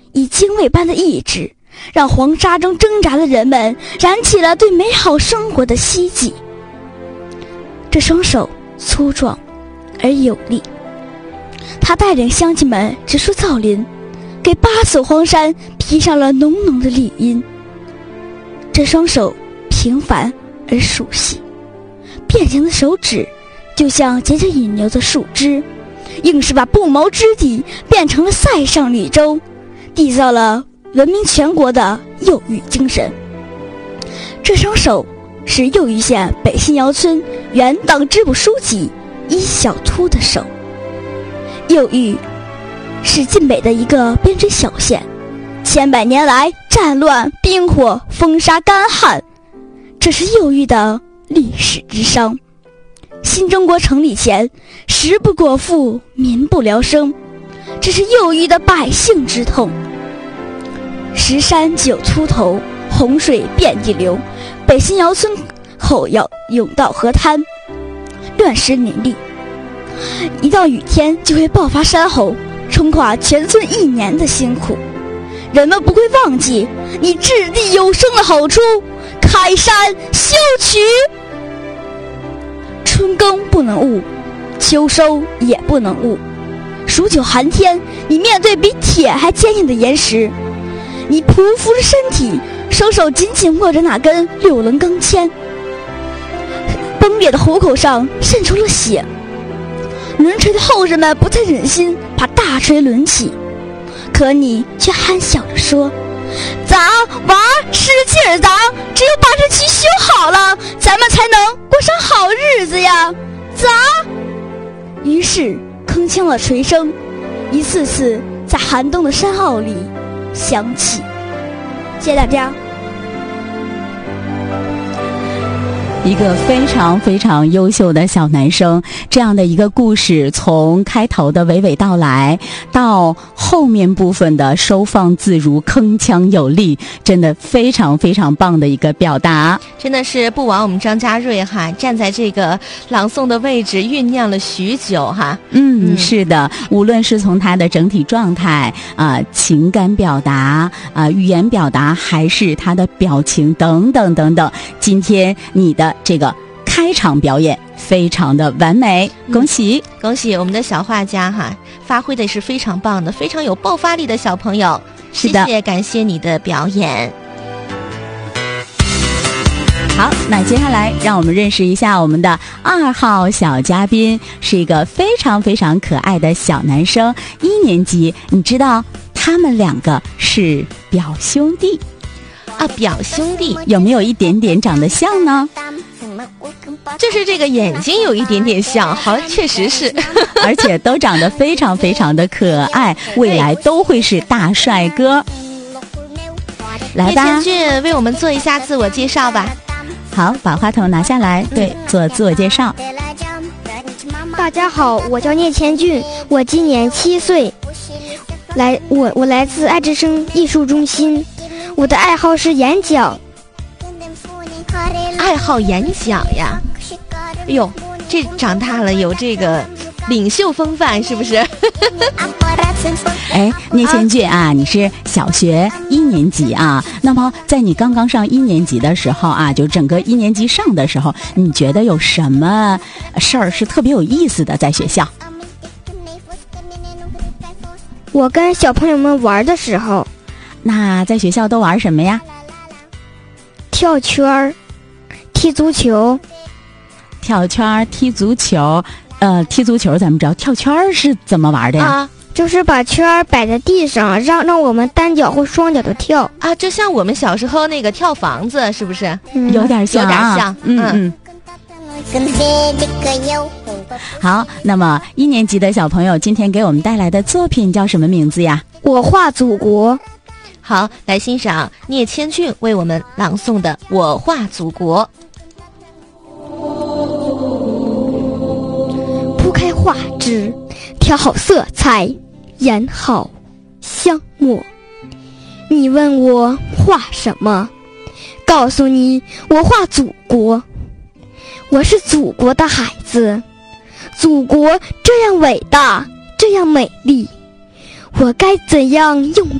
以精卫般的意志，让黄沙中挣扎的人们燃起了对美好生活的希冀。这双手粗壮而有力，他带领乡亲们植树造林，给8所荒山披上了浓浓的绿荫。这双手平凡而熟悉，变形的手指就像结着引流的树枝，硬是把不毛之地变成了塞上绿洲，缔造了闻名全国的幼育精神。这双手是右峪县北新窑村原党支部书记伊小秃的手。右峪是晋北的一个边陲小县，千百年来战乱、兵火、风沙、干旱，这是右峪的历史之伤。新中国成立前，食不果腹，民不聊生，这是右峪的百姓之痛。石山九秃头，洪水遍地流，北新窑村后要甬道河滩，乱石林立，一到雨天就会爆发山洪，冲垮全村1年的辛苦。人们不会忘记你掷地有声的吼出：开山修渠。春耕不能误，秋收也不能误。数9寒天，你面对比铁还坚硬的岩石，你匍匐着身体，双手紧紧握着那根6棱钢钎，崩裂的虎口上渗出了血。抡锤的后人们不再忍心把大锤抡起，可你却憨笑着说：砸玩使劲砸，只有把这渠修好了，咱们才能过上好日子呀！砸！于是铿锵的锤声一次次在寒冬的山坳里响起。谢谢大家。 一个非常非常优秀的小男生，这样的一个故事，从开头的娓娓道来到后面部分的收放自如、铿锵有力，真的非常非常棒的一个表达。 真的是不枉我们张家瑞哈，站在这个朗诵的位置酝酿了许久哈。 是的，无论是从他的整体状态情感表达语言表达，还是他的表情等等等等，今天你的这个开场表演非常的完美，恭喜恭喜我们的小画家哈，发挥的是非常棒的，非常有爆发力的小朋友。 是的， 谢谢，感谢你的表演。 好，那接下来让我们认识一下我们的2号小嘉宾，是一个非常非常可爱的小男生，1年级。你知道他们2个是表兄弟啊？表兄弟有没有一点点长得像呢？ 就是这个眼睛有一点点像，好像确实是而且都长得非常非常的可爱，未来都会是大帅哥。来吧， 叶千俊为我们做一下自我介绍吧。 好，把话筒拿下来，对，做自我介绍。 大家好，我叫聂千俊，我今年7岁，我来自爱之声艺术中心，我的爱好是演讲。 爱好演讲呀？哎呦，这长大了有这个领袖风范是不是？ 哎，聂千俊啊，你是小学1年级啊。那么在你刚刚上1年级的时候啊，就整个1年级上的时候，你觉得有什么事儿是特别有意思的在学校？ 我跟小朋友们玩的时候。 那在学校都玩什么呀？ 跳圈、踢足球。 跳圈、踢足球。踢足球咱们知道，跳圈是怎么玩的呀？ 就是把圈摆在地上，让我们单脚或双脚的跳啊，就像我们小时候那个跳房子，是不是？ 有点像， 有点像。 好，那么1年级的小朋友今天给我们带来的作品叫什么名字呀？ 我画祖国。 好，来欣赏聂千俊为我们朗诵的《我画祖国》。 铺开画纸，调好色彩，研好香墨。你问我画什么？告诉你，我画祖国。我是祖国的孩子，祖国这样伟大，这样美丽，我该怎样用